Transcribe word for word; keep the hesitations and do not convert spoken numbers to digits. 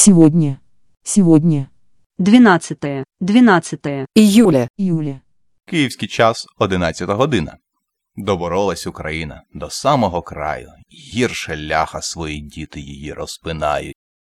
Сегодня. Сегодня. двенадцатое, двенадцатое июля, Июля. Київський час одинадцята година. Доборолась Україна до самого краю. Гірше ляха свої діти її розпинають.